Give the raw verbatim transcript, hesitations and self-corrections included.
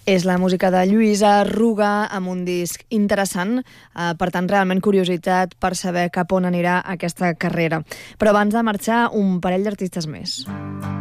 És la música de Lluïsa Ruga amb un disc interessant, eh, per tant, realment curiositat per saber cap on anirà aquesta carrera. Però abans de marxar, un parell d'artistes més.